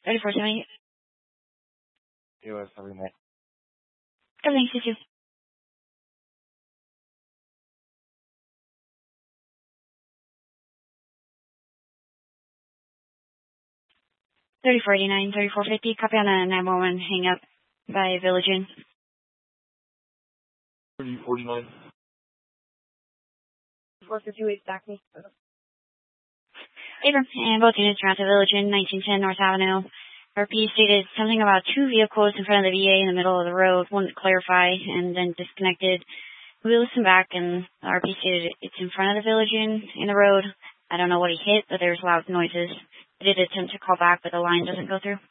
3470. US every night. Everything's you. 3489, 3450. Copy on a 911 hang up by Village Inn. 3049. 458 Stackney. Abram, and both units are at the Village Inn, 1910 North Avenue. RP stated something about two vehicles in front of the VA in the middle of the road. One to clarify, and then disconnected. We listened back, and the RP stated it's in front of the Village Inn in the road. I don't know what he hit, but there's loud noises. I did attempt to call back, but the line doesn't go through.